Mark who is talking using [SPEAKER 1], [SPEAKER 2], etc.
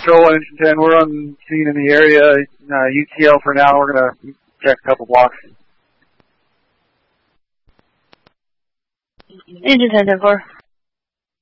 [SPEAKER 1] Patrol, Engine 10. We're on scene in the area. UTL for now. We're going to check a couple blocks.
[SPEAKER 2] Engine 10, 10-4.